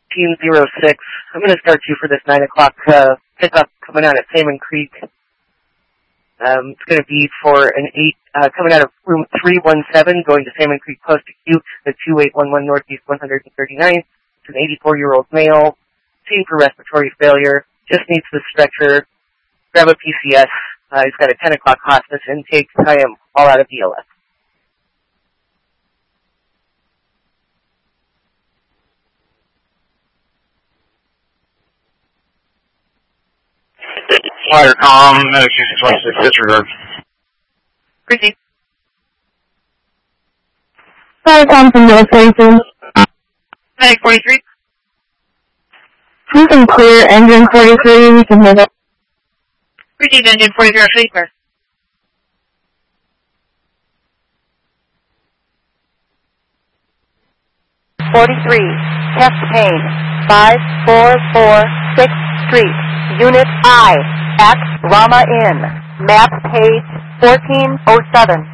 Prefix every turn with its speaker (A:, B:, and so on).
A: 1806. I'm going to start you for this 9 o'clock pickup coming out at Salmon Creek. It's going to be for an 8, coming out of room 317, going to Salmon Creek Post Acute, the 2811 Northeast 139th. It's an 84-year-old male, seen for respiratory failure, just needs the stretcher. Grab a PCS. He's got a 10 o'clock hospice intake. I am all out of BLS.
B: Flighter comm, medic 2626, disregard.
A: Proceed.
C: Flighter comm from North 42.
A: Medic 43.
C: You can clear engine 43, we can hear that.
A: Proceed, engine 43, sleeper.
D: Chest pain, 5446 Street, Unit I, X Rama Inn, map page 1407.